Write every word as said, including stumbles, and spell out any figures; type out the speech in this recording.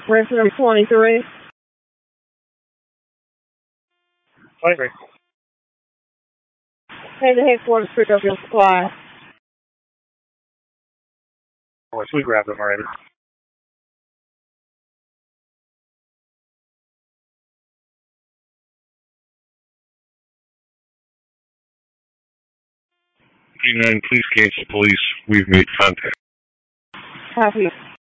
Resident twenty-three. twenty-three. Head to headquarters, pick up your supplies. Oh, we grabbed them already. P nine, please engage the police. We've made contact. Copy.